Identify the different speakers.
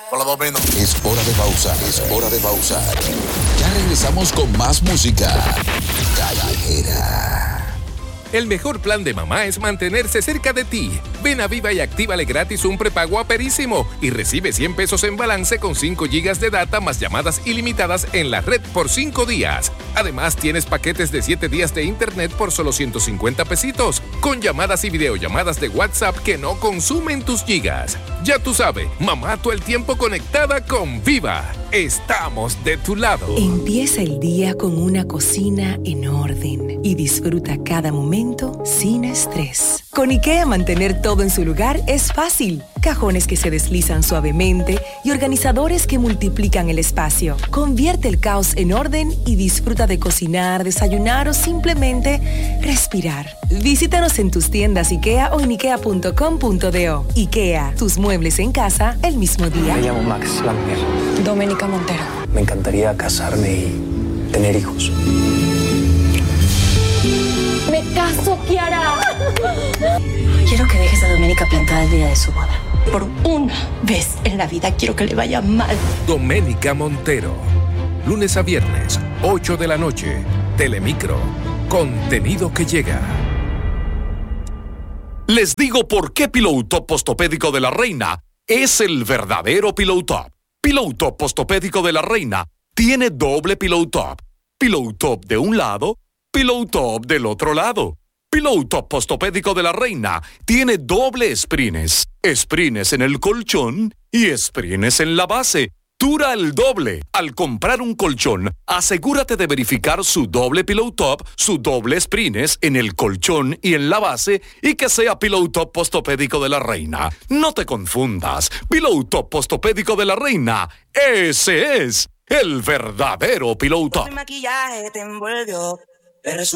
Speaker 1: Por los 2 minutos.
Speaker 2: Es hora de pausar, es hora de pausar. Ya regresamos con más música callejera.
Speaker 3: El mejor plan de mamá es mantenerse cerca de ti. Ven a Viva y actívale gratis un prepago aperísimo y recibe 100 pesos en balance con 5 gigas de data más llamadas ilimitadas en la red por 5 días. Además, tienes paquetes de 7 días de internet por solo 150 pesitos, con llamadas y videollamadas de WhatsApp que no consumen tus gigas. Ya tú sabes, mamá todo el tiempo conectada con Viva. Estamos de tu lado.
Speaker 4: Empieza el día con una cocina en orden y disfruta cada momento sin estrés. Con IKEA, mantener todo en su lugar es fácil. Cajones que se deslizan suavemente y organizadores que multiplican el espacio. Convierte el caos en orden y disfruta de cocinar, desayunar o simplemente respirar. Visítanos en tus tiendas IKEA o en ikea.com.do. IKEA, tus muebles en casa el mismo día.
Speaker 5: Me llamo Max Langner.
Speaker 6: Doménica Montero.
Speaker 5: Me encantaría casarme y tener hijos.
Speaker 6: ¡Me caso, Kiara! Quiero que dejes a Doménica plantada el día de su boda. Por una vez en la vida quiero que le vaya mal.
Speaker 3: Doménica Montero. Lunes a viernes, 8 de la noche. Telemicro. Contenido que llega.
Speaker 7: Les digo por qué Pillow Top Postopédico de la Reina es el verdadero Pillow Top. Pillow Top Postopédico de la Reina tiene doble Pillow Top. Pillow Top de un lado, Pillow Top del otro lado. Pillow Top Postopédico de la Reina tiene doble sprines. Sprines en el colchón y sprines en la base. Dura el doble. Al comprar un colchón, asegúrate de verificar su doble Pillow Top, su doble sprines en el colchón y en la base y que sea Pillow Top Postopédico de la Reina. No te confundas. Pillow Top Postopédico de la Reina, ese es el verdadero Pillow Top.
Speaker 8: Tu maquillaje te envolvió, pero